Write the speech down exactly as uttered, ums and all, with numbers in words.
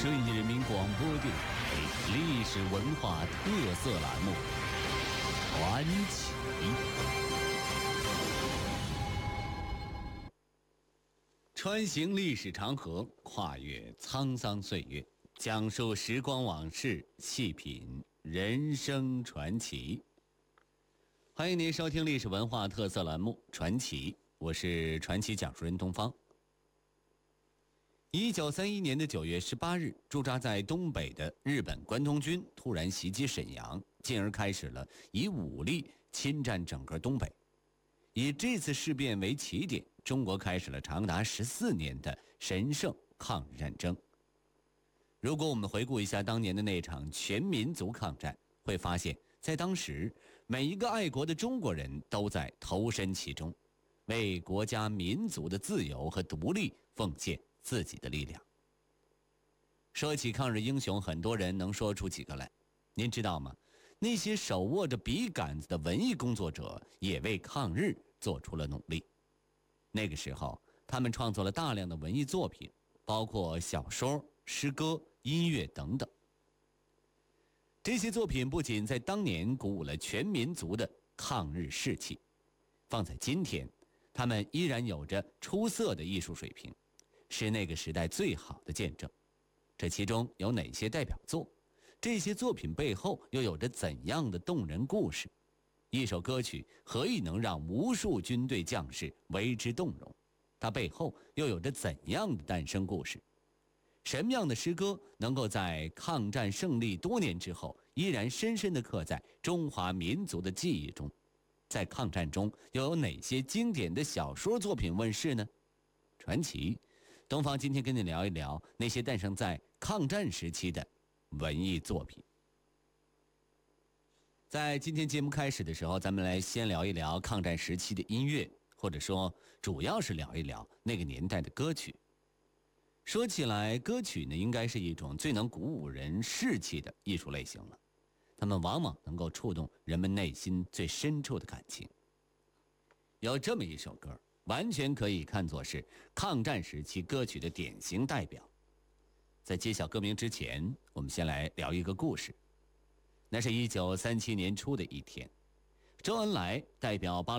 顺义人民广播电台历史文化特色栏目《传奇》。穿行历史长河，跨越沧桑岁月，讲述时光往事，细品人生传奇。欢迎您收听历史文化特色栏目《传奇》，我是传奇讲述人东方。一九三一年的九月十八日，驻扎在东北的日本关东军突然袭击沈阳，进而开始了以武力侵占整个东北。以这次事变为起点，中国开始了长达十四年的神圣抗日战争。如果我们回顾一下当年的那场全民族抗战，会发现在当时每一个爱国的中国人都在投身其中，为国家民族的自由和独立奉献自己的力量。说起抗日英雄，很多人能说出几个来，您知道吗？那些手握着笔杆子的文艺工作者也为抗日做出了努力。那个时候，他们创作了大量的文艺作品，包括小说、诗歌、音乐等等。这些作品不仅在当年鼓舞了全民族的抗日士气，放在今天，他们依然有着出色的艺术水平，是那个时代最好的见证。这其中有哪些代表作？这些作品背后又有着怎样的动人故事？一首歌曲何以能让无数军队将士为之动容？它背后又有着怎样的诞生故事？什么样的诗歌能够在抗战胜利多年之后依然深深地刻在中华民族的记忆中？在抗战中又有哪些经典的小说作品问世呢？传奇东方今天跟你聊一聊那些诞生在抗战时期的文艺作品。在今天节目开始的时候，咱们来先聊一聊抗战时期的音乐，或者说主要是聊一聊那个年代的歌曲。说起来，歌曲呢，应该是一种最能鼓舞人士气的艺术类型了，它们往往能够触动人们内心最深处的感情。有这么一首歌，完全可以看作是抗战时期歌曲的典型代表。在揭晓歌名之前，我们先来聊一个故事。那是一九三七年初的一天，周恩来代表八